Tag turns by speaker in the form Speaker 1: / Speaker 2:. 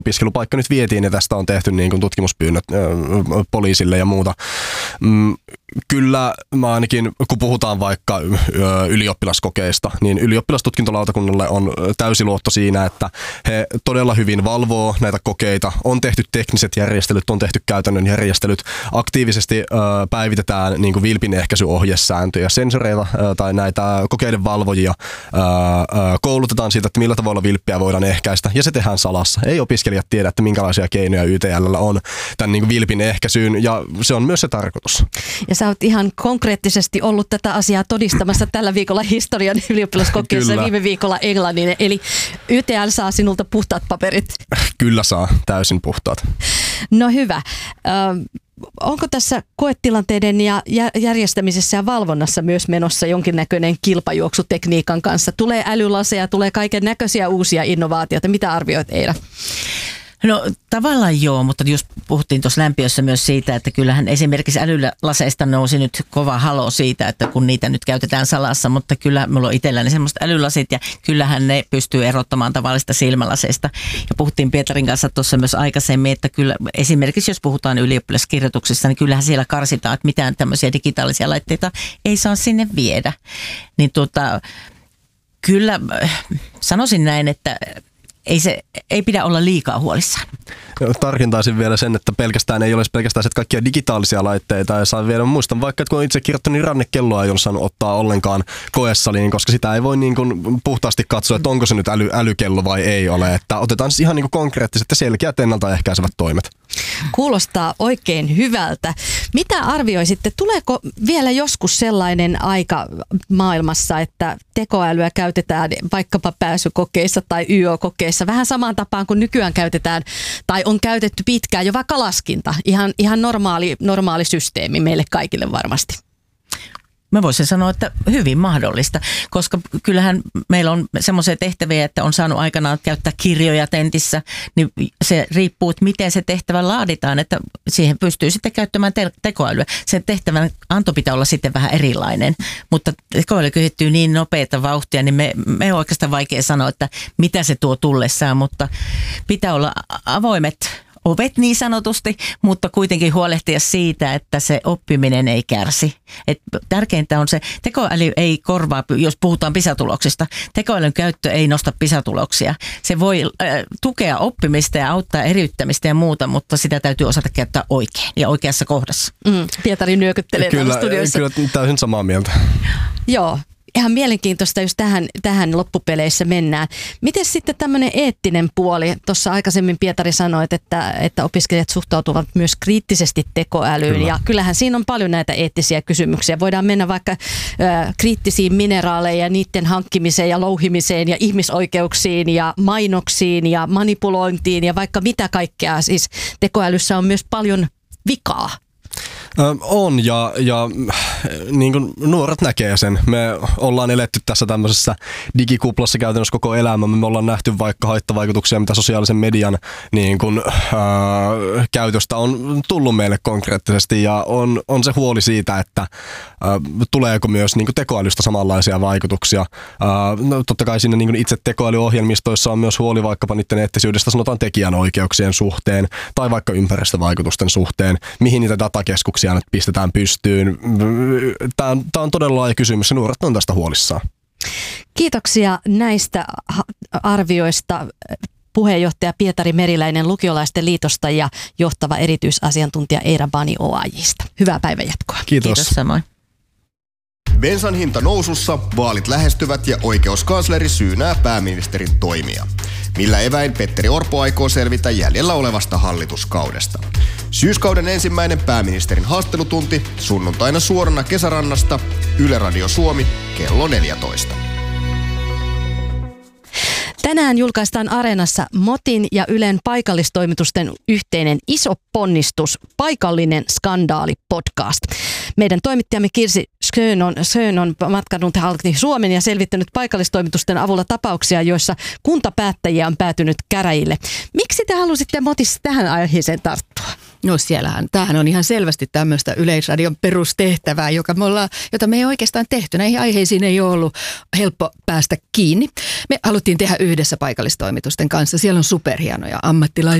Speaker 1: opiskelupaikka nyt vietiin ja tästä on tehty niin kuin tutkimuspyynnöt poliisille ja muuta. Kyllä mä ainakin, kun puhutaan vaikka ylioppilaskokeista, niin ylioppilastutkintolautakunnalle on täysi luotto siinä, että he todella hyvin valvoo näitä kokeita. On tehty tekniset järjestelyt, on tehty käytännön järjestelyt. Aktiivisesti päivitetään niin kuin vilpinehkäisyohjesääntöjä, sensoreita tai näitä kokeiden valvojia. Koulutetaan siitä, että millä tavalla vilppiä voidaan ehkäistä, ja se tehdään salassa. Ei opiskelijat tiedä, että minkälaisia keinoja YTL:llä on tämän niin kuin vilpin ehkäisyyn, ja se on myös se tarkoitus.
Speaker 2: Ja sä oot ihan konkreettisesti ollut tätä asiaa todistamassa tällä viikolla historian ylioppilaskokeessa ja viime viikolla englannin. Eli YTL saa sinulta puhtaat paperit.
Speaker 1: Kyllä saa, täysin puhtaat.
Speaker 2: No hyvä. Onko tässä koetilanteiden ja järjestämisessä ja valvonnassa myös menossa jonkinnäköinen kilpajuoksu tekniikan kanssa? Tulee älylaseja, tulee kaiken näköisiä uusia innovaatioita. Mitä arvioit, Eira?
Speaker 3: No tavallaan joo, mutta jos puhuttiin tuossa lämpiössä myös siitä, että kyllähän esimerkiksi älylaseista nousi nyt kova halo siitä, että kun niitä nyt käytetään salassa, mutta kyllä mulla on itselläni semmoiset älylasit ja kyllähän ne pystyy erottamaan tavallista silmälaseista. Ja puhuttiin Pietarin kanssa tuossa myös aikaisemmin, että kyllä esimerkiksi jos puhutaan ylioppilaskirjoituksissa, niin kyllähän siellä karsitaan, että mitään tämmöisiä digitaalisia laitteita ei saa sinne viedä. Niin kyllä sanoisin näin, että ei pidä olla liikaa huolissaan.
Speaker 1: Tarkintaisin vielä sen, että ei ole pelkästään kaikkia digitaalisia laitteita ja saa vielä. Muistan vaikka, että kun olen itse kirjoittanut, niin rannekelloa ei ole saanut ottaa ollenkaan koesaliin, koska sitä ei voi niin kuin puhtaasti katsoa, että onko se nyt älykello vai ei ole. Että otetaan siis ihan niin kuin konkreettiset ja selkeät ennaltaehkäisevät toimet.
Speaker 2: Kuulostaa oikein hyvältä. Mitä arvioisitte, tuleeko vielä joskus sellainen aika maailmassa, että tekoälyä käytetään vaikkapa pääsykokeissa tai YÖ-kokeissa vähän samaan tapaan kuin nykyään käytetään tai on käytetty pitkään jo vaikka laskinta. Ihan normaali systeemi meille kaikille varmasti.
Speaker 3: Mä voisin sanoa, että hyvin mahdollista, koska kyllähän meillä on semmoisia tehtäviä, että on saanut aikanaan käyttää kirjoja tentissä, niin se riippuu, että miten se tehtävä laaditaan, että siihen pystyy sitten käyttämään tekoälyä. Sen tehtävän anto pitää olla sitten vähän erilainen, mutta tekoäly kehittyy niin nopeata vauhtia, niin me on oikeastaan vaikea sanoa, että mitä se tuo tullessaan, mutta pitää olla avoimet ovet niin sanotusti, mutta kuitenkin huolehtia siitä, että se oppiminen ei kärsi. Tärkeintä on se, tekoäly ei korvaa, jos puhutaan PISA-tuloksista, tekoälyn käyttö ei nosta PISA-tuloksia. Se voi tukea oppimista ja auttaa eriyttämistä ja muuta, mutta sitä täytyy osata käyttää oikein ja oikeassa kohdassa.
Speaker 2: Pietari nyökyttelee täällä studioissa.
Speaker 1: Kyllä täysin samaa mieltä.
Speaker 2: Joo. Ihan mielenkiintoista, jos tähän loppupeleissä mennään. Miten sitten tämmöinen eettinen puoli? Tuossa aikaisemmin Pietari sanoi, että opiskelijat suhtautuvat myös kriittisesti tekoälyyn. Kyllä. Ja kyllähän siinä on paljon näitä eettisiä kysymyksiä. Voidaan mennä vaikka kriittisiin mineraaleja ja niiden hankkimiseen ja louhimiseen ja ihmisoikeuksiin ja mainoksiin ja manipulointiin ja vaikka mitä kaikkea. Siis tekoälyssä on myös paljon vikaa.
Speaker 1: On ja niin kuin nuoret näkee sen. Me ollaan eletty tässä tämmöisessä digikuplassa käytännössä koko elämämme. Me ollaan nähty vaikka haittavaikutuksia, mitä sosiaalisen median niin kuin, käytöstä on tullut meille konkreettisesti ja on se huoli siitä, että tuleeko myös niin kuin tekoälystä samanlaisia vaikutuksia. No, totta kai siinä niin kuin itse tekoälyohjelmistoissa on myös huoli vaikkapa niiden eettisyydestä, sanotaan tekijänoikeuksien suhteen tai vaikka ympäristövaikutusten suhteen, mihin niitä datakeskuksia nyt pistetään pystyyn. Tämä on todella laaja kysymys ja nuoret on tästä huolissaan.
Speaker 2: Kiitoksia näistä arvioista. Puheenjohtaja Pietari Meriläinen Lukiolaisten liitosta ja johtava erityisasiantuntija Eira Bani OAJ:sta. Hyvää päivänjatkoa.
Speaker 1: Kiitos.
Speaker 3: Kiitos samoin.
Speaker 4: Bensan hinta nousussa, vaalit lähestyvät ja oikeuskansleri syynää pääministerin toimia. Millä eväin Petteri Orpo aikoo selvitä jäljellä olevasta hallituskaudesta? Syyskauden ensimmäinen pääministerin haastattelutunti sunnuntaina suorana Kesärannasta, Yle Radio Suomi, kello 14.
Speaker 2: Tänään julkaistaan Areenassa MOTin ja Ylen paikallistoimitusten yhteinen iso ponnistus, paikallinen skandaali podcast. Meidän toimittajamme Kirsi Schön on matkanut halki Suomen ja selvittänyt paikallistoimitusten avulla tapauksia, joissa kuntapäättäjiä on päätynyt käräjille. Miksi te halusitte MOTissa tähän aiheeseen tarttua?
Speaker 5: No siellähän, tämähän on ihan selvästi tämmöistä Yleisradion perustehtävää, jota me ei oikeastaan tehty. Näihin aiheisiin ei ole ollut helppo päästä kiinni. Me haluttiin tehdä yhdessä paikallistoimitusten kanssa. Siellä on superhienoja ammattilaisia.